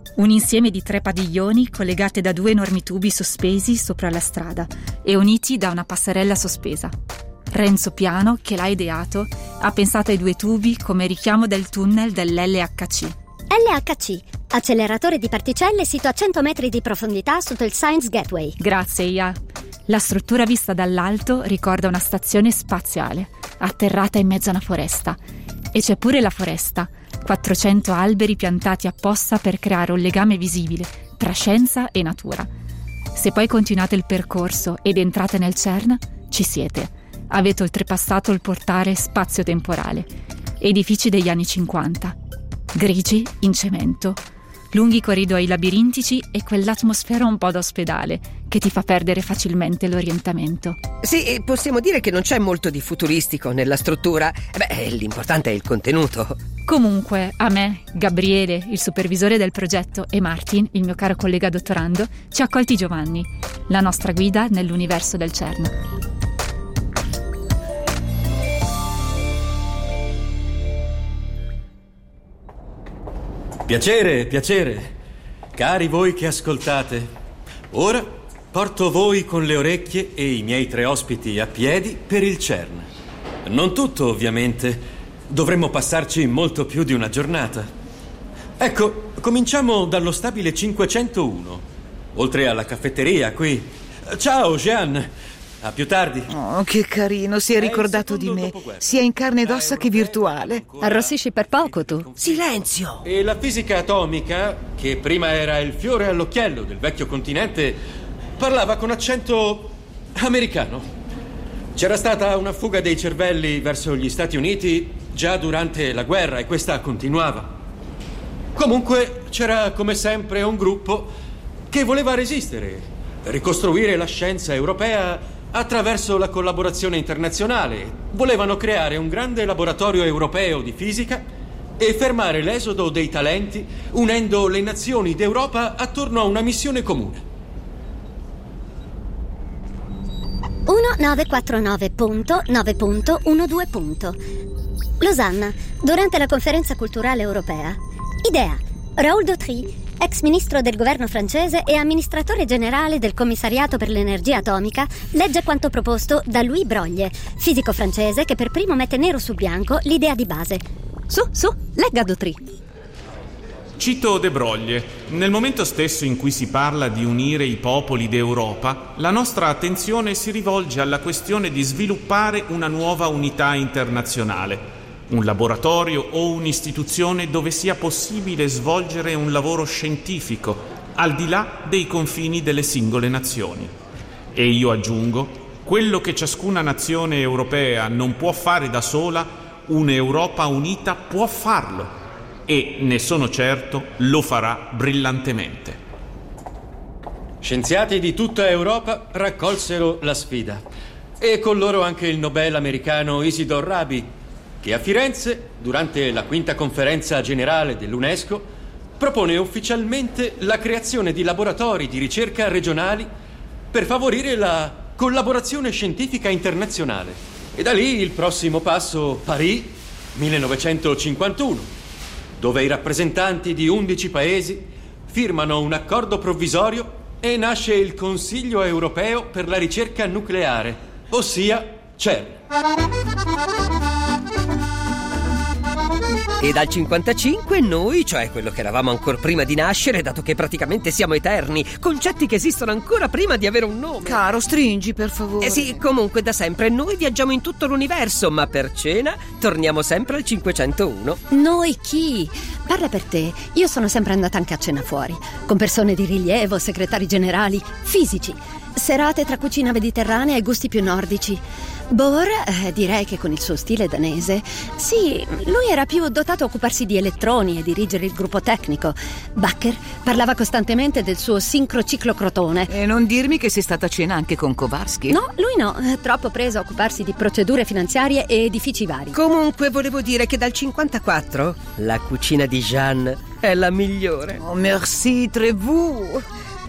Un insieme di 3 padiglioni collegate da 2 enormi tubi sospesi sopra la strada e uniti da una passerella sospesa. Renzo Piano, che l'ha ideato, ha pensato ai 2 tubi come richiamo del tunnel dell'LHC. LHC, acceleratore di particelle sito a 100 metri di profondità sotto il Science Gateway. Grazie, Ia. La struttura vista dall'alto ricorda una stazione spaziale, atterrata in mezzo a una foresta. E c'è pure la foresta, 400 alberi piantati apposta per creare un legame visibile tra scienza e natura. Se poi continuate il percorso ed entrate nel CERN, ci siete. Avete oltrepassato il portale spazio-temporale. Edifici degli anni 50. Grigi, in cemento. Lunghi corridoi labirintici e quell'atmosfera un po' da ospedale che ti fa perdere facilmente l'orientamento. Sì, possiamo dire che non c'è molto di futuristico nella struttura. L'importante è il contenuto. Comunque, a me, Gabriele, il supervisore del progetto, e Martin, il mio caro collega dottorando, ci ha accolti Giovanni, la nostra guida nell'universo del CERN. Piacere, cari voi che ascoltate. Ora porto voi con le orecchie e i miei 3 ospiti a piedi per il CERN. Non tutto, ovviamente. Dovremmo passarci molto più di una giornata. Ecco, cominciamo dallo stabile 501, oltre alla caffetteria qui. Ciao, Jean. A più tardi. Oh, che carino, si è ricordato di me, sia in carne ed ossa che virtuale. Arrossisci per poco tu. Silenzio! E la fisica atomica, che prima era il fiore all'occhiello del vecchio continente, parlava con accento americano. C'era stata una fuga dei cervelli verso gli Stati Uniti già durante la guerra e questa continuava. Comunque c'era come sempre un gruppo che voleva resistere, ricostruire la scienza europea attraverso la collaborazione internazionale. Volevano creare un grande laboratorio europeo di fisica e fermare l'esodo dei talenti unendo le nazioni d'Europa attorno a una missione comune. 1949.9.12. Losanna, durante la conferenza culturale europea. Idea: Raoul Dautry, ex ministro del governo francese e amministratore generale del commissariato per l'energia atomica, legge quanto proposto da Louis Broglie, fisico francese che per primo mette nero su bianco l'idea di base. Su, legga Dautry. Cito De Broglie. Nel momento stesso in cui si parla di unire i popoli d'Europa, la nostra attenzione si rivolge alla questione di sviluppare una nuova unità internazionale. Un laboratorio o un'istituzione dove sia possibile svolgere un lavoro scientifico al di là dei confini delle singole nazioni. E io aggiungo, quello che ciascuna nazione europea non può fare da sola, un'Europa unita può farlo e, ne sono certo, lo farà brillantemente. Scienziati di tutta Europa raccolsero la sfida e con loro anche il Nobel americano Isidor Rabi, che a Firenze, durante la 5ª conferenza generale dell'UNESCO, propone ufficialmente la creazione di laboratori di ricerca regionali per favorire la collaborazione scientifica internazionale. E da lì il prossimo passo, Parigi, 1951, dove i rappresentanti di 11 paesi firmano un accordo provvisorio e nasce il Consiglio europeo per la ricerca nucleare, ossia CERN. E dal 55 noi, cioè quello che eravamo ancora prima di nascere, dato che praticamente siamo eterni, concetti che esistono ancora prima di avere un nome. Caro, stringi per favore. Sì, comunque da sempre noi viaggiamo in tutto l'universo, ma per cena torniamo sempre al 501. Noi chi? Parla per te. Io sono sempre andata anche a cena fuori, con persone di rilievo, segretari generali, fisici, serate tra cucina mediterranea e gusti più nordici. Bohr, direi che con il suo stile danese, sì, lui era più dotato a occuparsi di elettroni e dirigere il gruppo tecnico. Bakker parlava costantemente del suo sincrociclocrotone. E non dirmi che sei stata a cena anche con Kowarski. No, lui no, troppo preso a occuparsi di procedure finanziarie e edifici vari. Comunque volevo dire che dal 54 la cucina di Jeanne è la migliore. Oh, merci, très vous.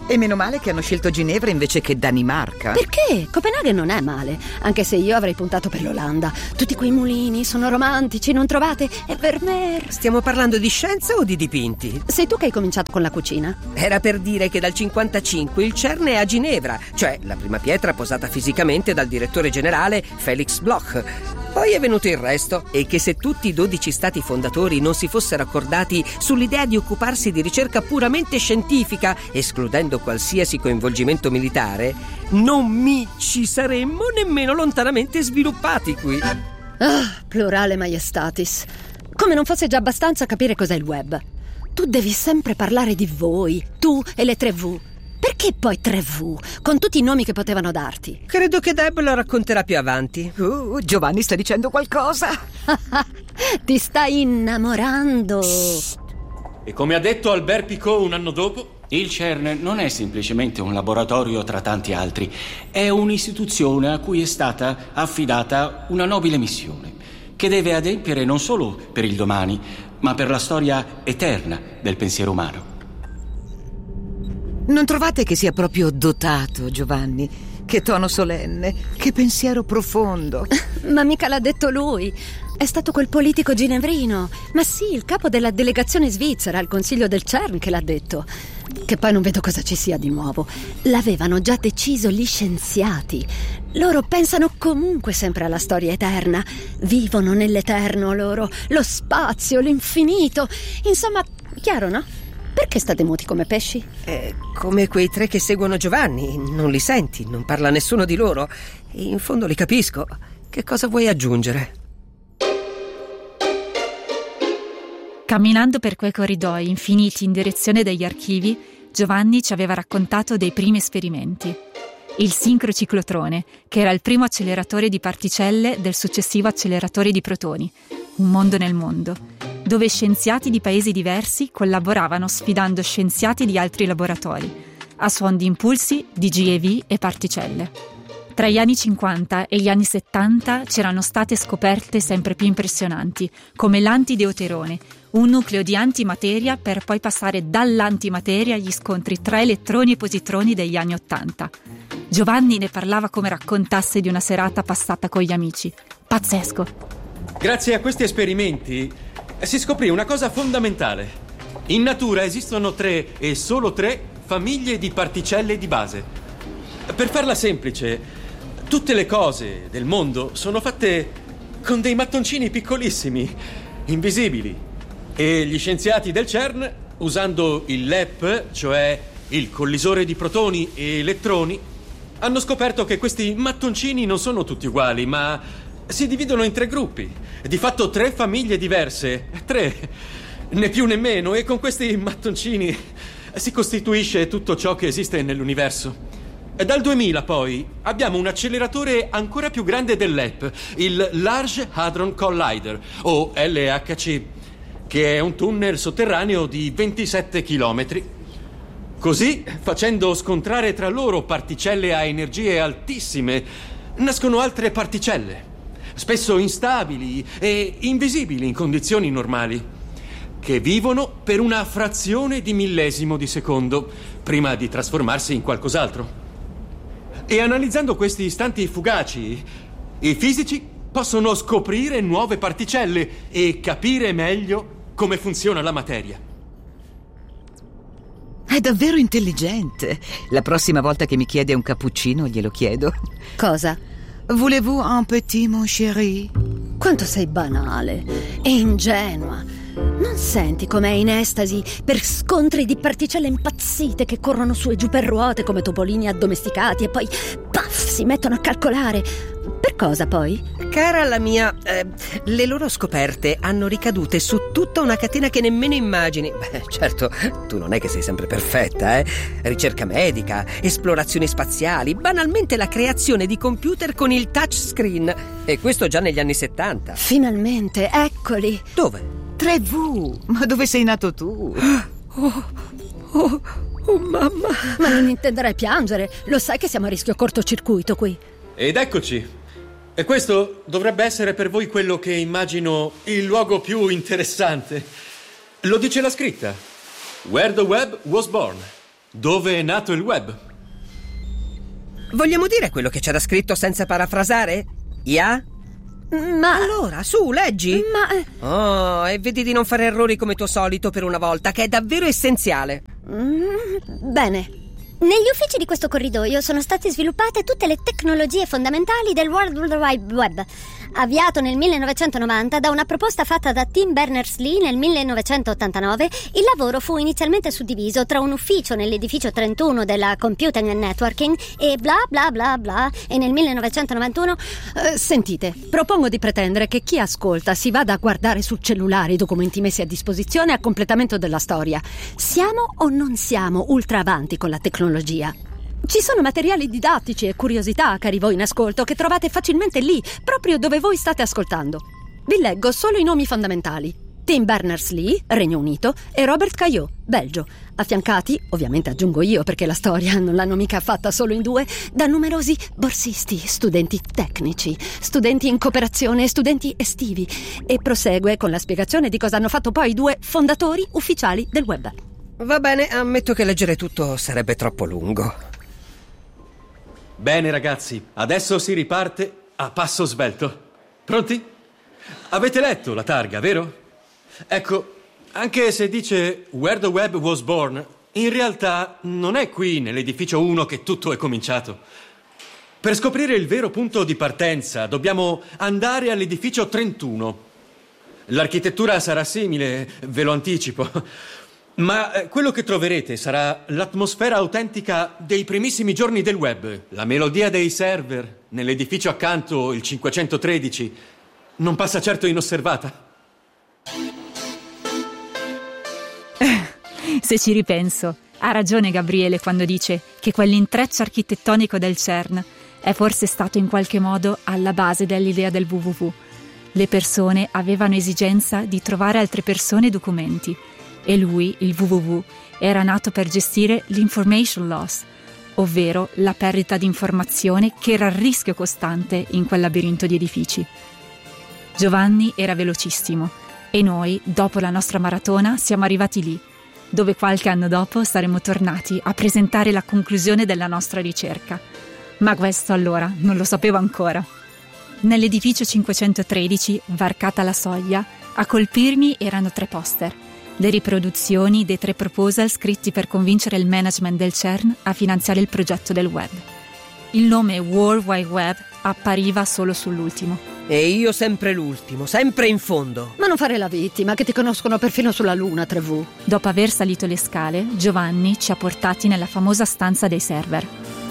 E meno male che hanno scelto Ginevra invece che Danimarca. Perché? Copenaghen non è male, anche se io avrei puntato per l'Olanda. Tutti quei mulini sono romantici, non trovate? È Vermeer. Stiamo parlando di scienza o di dipinti? Sei tu che hai cominciato con la cucina? Era per dire che dal 55 il CERN è a Ginevra, cioè la prima pietra posata fisicamente dal direttore generale Felix Bloch. Poi è venuto il resto, e che se tutti i 12 stati fondatori non si fossero accordati sull'idea di occuparsi di ricerca puramente scientifica, escludendo qualsiasi coinvolgimento militare, non ci saremmo nemmeno lontanamente sviluppati qui. Plurale maiestatis. Come non fosse già abbastanza capire cos'è il web. Tu devi sempre parlare di voi, tu e le 3V. Perché poi 3V, con tutti i nomi che potevano darti? Credo che Deb lo racconterà più avanti. Giovanni sta dicendo qualcosa. Ti stai innamorando. E come ha detto Albert Picot un anno dopo, il CERN non è semplicemente un laboratorio tra tanti altri, è un'istituzione a cui è stata affidata una nobile missione, che deve adempiere non solo per il domani, ma per la storia eterna del pensiero umano. Non trovate che sia proprio dotato, Giovanni? Che tono solenne, che pensiero profondo. Ma mica l'ha detto lui. È stato quel politico ginevrino. Ma sì, il capo della delegazione svizzera al consiglio del CERN che l'ha detto. Che poi non vedo cosa ci sia di nuovo. L'avevano già deciso gli scienziati. Loro pensano comunque sempre alla storia eterna. Vivono nell'eterno loro. Lo spazio, l'infinito. Insomma, chiaro, no? Perché state muti come pesci? Come quei 3 che seguono Giovanni. Non li senti, non parla nessuno di loro. In fondo li capisco. Che cosa vuoi aggiungere? Camminando per quei corridoi infiniti in direzione degli archivi, Giovanni ci aveva raccontato dei primi esperimenti. Il sincrociclotrone, che era il primo acceleratore di particelle del successivo acceleratore di protoni. Un mondo nel mondo, dove scienziati di paesi diversi collaboravano sfidando scienziati di altri laboratori, a suon di impulsi, di GeV e particelle. Tra gli anni 50 e gli anni 70 c'erano state scoperte sempre più impressionanti, come l'antideuterone, un nucleo di antimateria per poi passare dall'antimateria agli scontri tra elettroni e positroni degli anni 80. Giovanni ne parlava come raccontasse di una serata passata con gli amici. Pazzesco! Grazie a questi esperimenti si scoprì una cosa fondamentale. In natura esistono 3 e solo 3 famiglie di particelle di base. Per farla semplice, tutte le cose del mondo sono fatte con dei mattoncini piccolissimi, invisibili. E gli scienziati del CERN, usando il LEP, cioè il collisore di protoni e elettroni, hanno scoperto che questi mattoncini non sono tutti uguali, ma si dividono in 3 gruppi. Di fatto 3 famiglie diverse. 3, né più né meno. E con questi mattoncini si costituisce tutto ciò che esiste nell'universo. E dal 2000 poi abbiamo un acceleratore ancora più grande del LHC, il Large Hadron Collider, o LHC, che è un tunnel sotterraneo di 27 chilometri. Così, facendo scontrare tra loro particelle a energie altissime, nascono altre particelle, spesso instabili e invisibili in condizioni normali, che vivono per una frazione di millesimo di secondo prima di trasformarsi in qualcos'altro. E analizzando questi istanti fugaci, i fisici possono scoprire nuove particelle e capire meglio come funziona la materia. È davvero intelligente. La prossima volta che mi chiede un cappuccino glielo chiedo. Cosa? Voulez-vous un petit, mon chéri? Quanto sei banale e ingenua. Non senti com'è in estasi per scontri di particelle impazzite che corrono su e giù per ruote come topolini addomesticati e poi, puff, si mettono a calcolare. Per cosa poi? Cara la mia, le loro scoperte hanno ricadute su tutta una catena che nemmeno immagini. Beh, certo, tu non è che sei sempre perfetta, Ricerca medica, esplorazioni spaziali, banalmente la creazione di computer con il touchscreen. E questo già negli anni 70. Finalmente, eccoli. Dove? 3V, ma dove sei nato tu? Oh, mamma. Ma non intenderai piangere, lo sai che siamo a rischio cortocircuito qui. Ed eccoci. E questo dovrebbe essere per voi quello che immagino il luogo più interessante. Lo dice la scritta. Where the web was born. dove è nato il web. Vogliamo dire quello che c'era scritto senza parafrasare? Yeah? Ma... Allora, su, leggi. Ma... Oh, e vedi di non fare errori come tuo solito per una volta, che è davvero essenziale. Bene. Negli uffici di questo corridoio sono state sviluppate tutte le tecnologie fondamentali del World Wide Web, avviato nel 1990 da una proposta fatta da Tim Berners-Lee nel 1989. Il lavoro fu inizialmente suddiviso tra un ufficio nell'edificio 31 della Computing and Networking e bla bla bla bla, e nel 1991... Sentite, propongo di pretendere che chi ascolta si vada a guardare sul cellulare i documenti messi a disposizione a completamento della storia. Siamo o non siamo ultra avanti con la tecnologia? Ci sono materiali didattici e curiosità, cari voi in ascolto, che trovate facilmente lì, proprio dove voi state ascoltando. Vi leggo solo i nomi fondamentali: Tim Berners-Lee, Regno Unito, e Robert Caillot, Belgio, affiancati, ovviamente aggiungo io perché la storia non l'hanno mica fatta solo in due, da numerosi borsisti, studenti tecnici, studenti in cooperazione, studenti estivi, e prosegue con la spiegazione di cosa hanno fatto poi i due fondatori ufficiali del web. Va bene, ammetto che leggere tutto sarebbe troppo lungo. Bene ragazzi, adesso si riparte a passo svelto. Pronti? Avete letto la targa, vero? Ecco, anche se dice Where the Web was born, in realtà non è qui nell'edificio 1 che tutto è cominciato. Per scoprire il vero punto di partenza dobbiamo andare all'edificio 31. L'architettura sarà simile, ve lo anticipo. Ma quello che troverete sarà l'atmosfera autentica dei primissimi giorni del web. La melodia dei server nell'edificio accanto, il 513, non passa certo inosservata. Se ci ripenso, ha ragione Gabriele quando dice che quell'intreccio architettonico del CERN è forse stato in qualche modo alla base dell'idea del www. Le persone avevano esigenza di trovare altre persone e documenti. E lui, il www, era nato per gestire l'information loss, ovvero la perdita di informazione che era a rischio costante in quel labirinto di edifici. Giovanni era velocissimo e noi, dopo la nostra maratona, siamo arrivati lì, dove qualche anno dopo saremo tornati a presentare la conclusione della nostra ricerca. Ma questo allora non lo sapevo ancora. Nell'edificio 513, varcata la soglia, a colpirmi erano 3 poster. Le riproduzioni dei 3 proposal scritti per convincere il management del CERN a finanziare il progetto del web. Il nome World Wide Web appariva solo sull'ultimo. E io sempre l'ultimo, sempre in fondo. Ma non fare la vittima, che ti conoscono perfino sulla Luna, 3V. Dopo aver salito le scale, Giovanni ci ha portati nella famosa stanza dei server.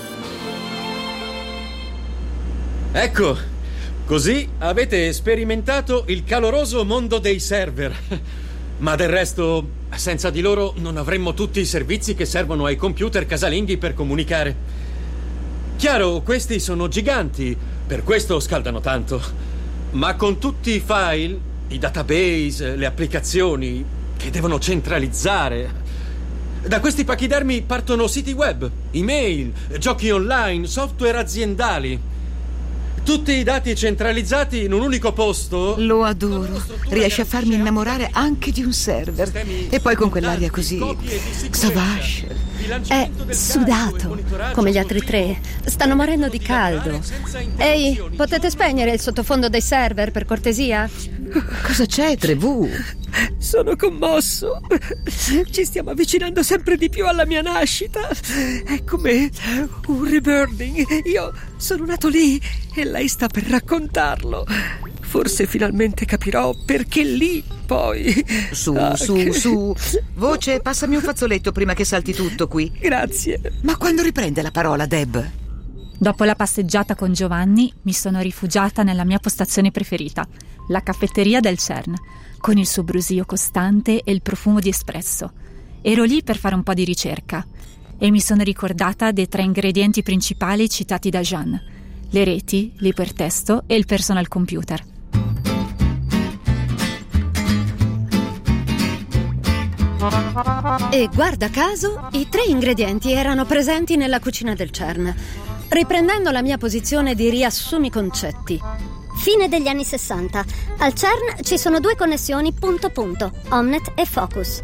Ecco, così avete sperimentato il caloroso mondo dei server. Ma del resto, senza di loro non avremmo tutti i servizi che servono ai computer casalinghi per comunicare. Chiaro, questi sono giganti, per questo scaldano tanto. Ma con tutti i file, i database, le applicazioni che devono centralizzare. Da questi pachidermi partono siti web, email, giochi online, software aziendali. Tutti i dati centralizzati in un unico posto. Lo adoro. Riesce a farmi innamorare anche di un server. E poi con quell'aria così sauvage. È sudato, come gli altri 3. Stanno morendo di caldo. Ehi, potete spegnere il sottofondo dei server, per cortesia? Cosa c'è, 3V? Sono commosso. Ci stiamo avvicinando sempre di più alla mia nascita. È come un rebirthing. Io sono nato lì e lei sta per raccontarlo. Forse finalmente capirò perché lì, poi. Su. Voce, passami un fazzoletto prima che salti tutto qui. Grazie. Ma quando riprende la parola, Deb? Dopo la passeggiata con Giovanni, mi sono rifugiata nella mia postazione preferita, la caffetteria del CERN, con il suo brusio costante e il profumo di espresso. Ero lì per fare un po' di ricerca e mi sono ricordata dei 3 ingredienti principali citati da Jean: le reti, l'ipertesto e il personal computer. E guarda caso, i 3 ingredienti erano presenti nella cucina del CERN. Riprendendo la mia posizione di riassumi concetti. Fine degli anni 60. Al CERN ci sono 2 connessioni punto, Omnet e Focus.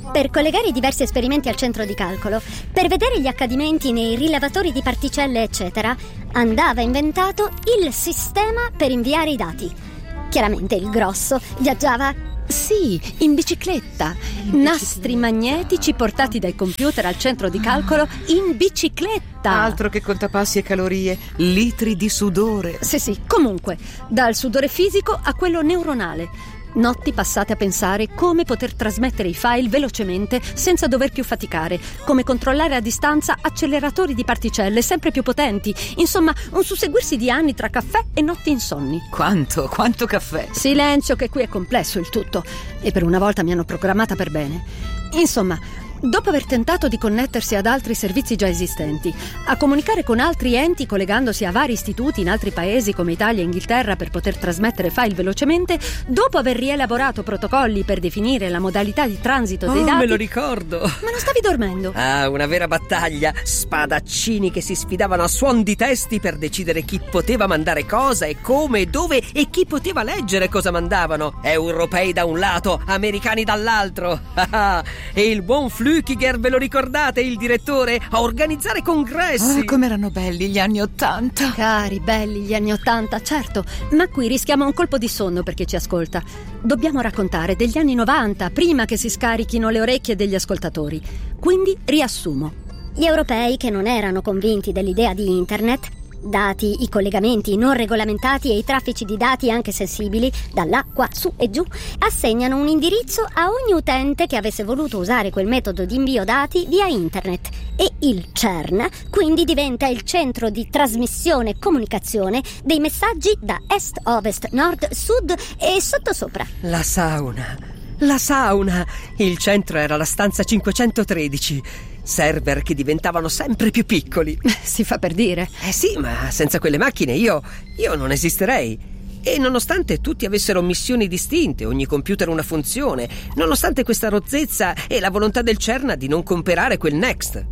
per collegare i diversi esperimenti al centro di calcolo, per vedere gli accadimenti nei rilevatori di particelle, eccetera, andava inventato il sistema per inviare i dati. Chiaramente il grosso viaggiava... Sì, in bicicletta. Nastri magnetici portati dai computer al centro di calcolo in bicicletta. Altro che contapassi e calorie, litri di sudore. Sì, comunque, dal sudore fisico a quello neuronale. Notti passate a pensare come poter trasmettere i file velocemente senza dover più faticare, come controllare a distanza acceleratori di particelle sempre più potenti. Insomma, un susseguirsi di anni tra caffè e notti insonni. Quanto caffè? Silenzio, che qui è complesso il tutto. E per una volta mi hanno programmata per bene. Insomma, dopo aver tentato di connettersi ad altri servizi già esistenti, a comunicare con altri enti collegandosi a vari istituti in altri paesi come Italia e Inghilterra per poter trasmettere file velocemente, dopo aver rielaborato protocolli per definire la modalità di transito dei dati... me lo ricordo! Ma non stavi dormendo? Ah, una vera battaglia! Spadaccini che si sfidavano a suon di testi per decidere chi poteva mandare cosa e come e dove e chi poteva leggere cosa mandavano. Europei da un lato, americani dall'altro. E il buon Flückiger, ve lo ricordate, il direttore, a organizzare congressi? Come erano belli gli anni '80. Cari, belli gli anni '80, certo. Ma qui rischiamo un colpo di sonno per chi ci ascolta. Dobbiamo raccontare degli anni '90, prima che si scarichino le orecchie degli ascoltatori. Quindi riassumo. Gli europei, che non erano convinti dell'idea di internet, dati i collegamenti non regolamentati e i traffici di dati anche sensibili, da là, qua, su e giù, assegnano un indirizzo a ogni utente che avesse voluto usare quel metodo di invio dati via internet. E il CERN quindi diventa il centro di trasmissione e comunicazione dei messaggi da est, ovest, nord, sud e sottosopra. La sauna! Il centro era la stanza 513. Server che diventavano sempre più piccoli. Si fa per dire. Sì, ma senza quelle macchine io non esisterei. E nonostante tutti avessero missioni distinte, ogni computer una funzione, nonostante questa rozzezza e la volontà del CERN di non comprare quel Next,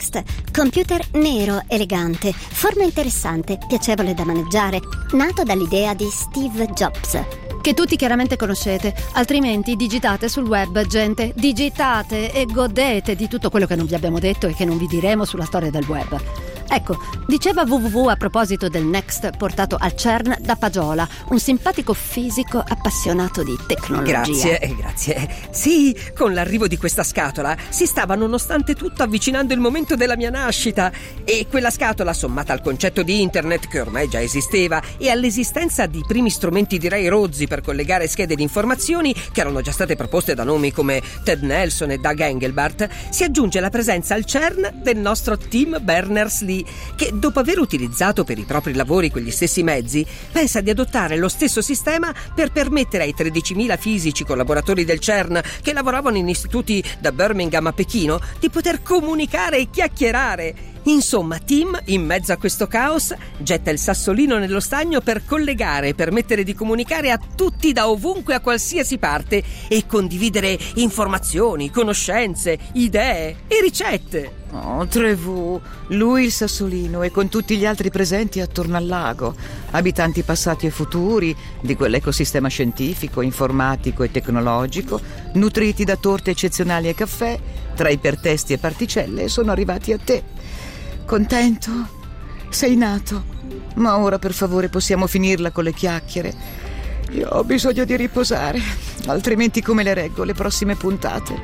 computer nero, elegante, forma interessante, piacevole da maneggiare, nato dall'idea di Steve Jobs. Che tutti chiaramente conoscete, altrimenti digitate sul web, gente, digitate e godete di tutto quello che non vi abbiamo detto e che non vi diremo sulla storia del web. Ecco, diceva www a proposito del Next portato al CERN da Pagiola, un simpatico fisico appassionato di tecnologia. Grazie. Sì, con l'arrivo di questa scatola si stava nonostante tutto avvicinando il momento della mia nascita. E quella scatola, sommata al concetto di internet che ormai già esisteva e all'esistenza di primi strumenti direi rozzi per collegare schede di informazioni che erano già state proposte da nomi come Ted Nelson e Doug Engelbart, si aggiunge la presenza al CERN del nostro Tim Berners-Lee, che dopo aver utilizzato per i propri lavori quegli stessi mezzi pensa di adottare lo stesso sistema per permettere ai 13.000 fisici collaboratori del CERN che lavoravano in istituti da Birmingham a Pechino di poter comunicare e chiacchierare. Insomma, Tim, in mezzo a questo caos, getta il sassolino nello stagno per collegare e permettere di comunicare a tutti da ovunque a qualsiasi parte e condividere informazioni, conoscenze, idee e ricette. Oh, Trevu, lui il sassolino e con tutti gli altri presenti attorno al lago, abitanti passati e futuri di quell'ecosistema scientifico, informatico e tecnologico, nutriti da torte eccezionali e caffè, tra ipertesti e particelle, sono arrivati a te. Contento? Sei nato. Ma ora per favore possiamo finirla con le chiacchiere. Io ho bisogno di riposare, altrimenti come le reggo le prossime puntate?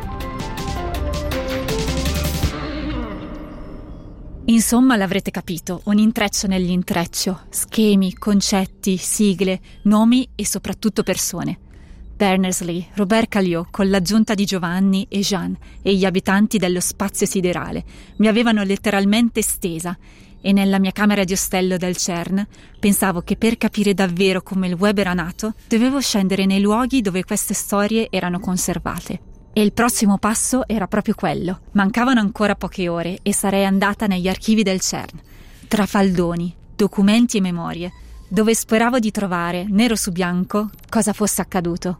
Insomma, l'avrete capito, un intreccio nell'intreccio, schemi, concetti, sigle, nomi e soprattutto persone. Berners-Lee, Robert Cailliau, con l'aggiunta di Giovanni e Jean e gli abitanti dello spazio siderale, mi avevano letteralmente stesa e nella mia camera di ostello del CERN pensavo che per capire davvero come il web era nato dovevo scendere nei luoghi dove queste storie erano conservate. E il prossimo passo era proprio quello. Mancavano ancora poche ore e sarei andata negli archivi del CERN, tra faldoni, documenti e memorie, dove speravo di trovare, nero su bianco, cosa fosse accaduto.